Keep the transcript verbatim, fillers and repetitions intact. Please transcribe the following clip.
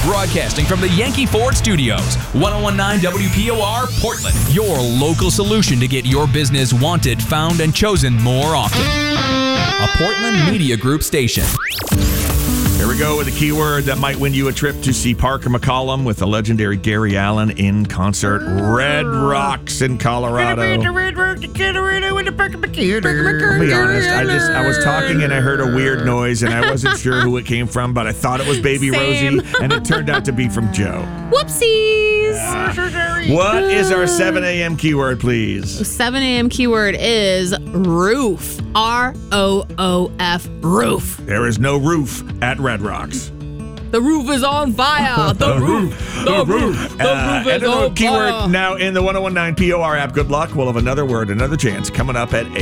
Broadcasting from the Yankee Ford Studios, ten nineteen W P O R, Portland. Your local solution to get your business wanted, found, and chosen more often. A Portland Media Group station. Here we go with a keyword that might win you a trip to see Parker McCollum with the legendary Gary Allan in concert. Red Rocks in Colorado. I'll be honest, I just I was talking and I heard a weird noise and I wasn't sure who it came from, but I thought it was Baby Same. Rosie, and it turned out to be from Joe. Whoopsies. Yeah. What is our seven a.m. keyword, please? seven a.m. keyword is roof. R O O F, roof. There is no roof at Red Rocks. The roof is on fire. The roof. The roof. The Uh, roof is enter the on keyword fire. now in the ten nineteen P O R app. Good luck. We'll have another word, another chance coming up at eight.